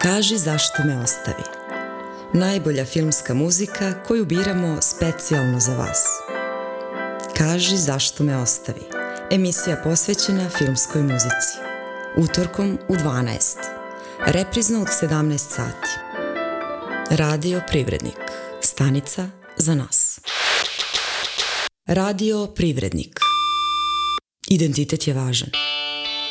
Kaži zašto me ostavi. Najbolja filmska muzika koju biramo specijalno za vas. Kaži zašto me ostavi. Emisija posvećena filmskoj muzici. Utorkom u 12. Reprizno od 17 sati. Radio Privrednik. Stanica za nas. Radio Privrednik. Identitet je važan.